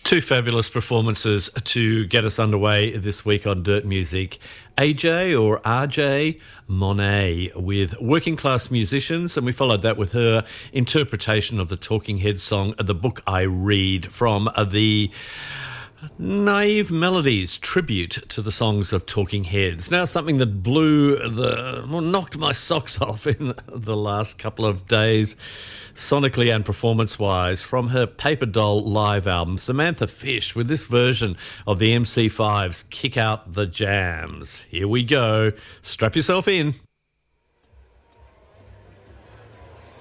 Two fabulous performances to get us underway this week on Dirt Music. AJ or RJ Monet with Working Class Musicians, and we followed that with her interpretation of the Talking Heads song The Book I Read from the Naive Melodies tribute to the songs of Talking Heads. Now, something that knocked my socks off in the last couple of days, sonically and performance-wise, from her Paper Doll live album, Samantha Fish, with this version of the MC5's Kick Out the Jams. Here we go. Strap yourself in.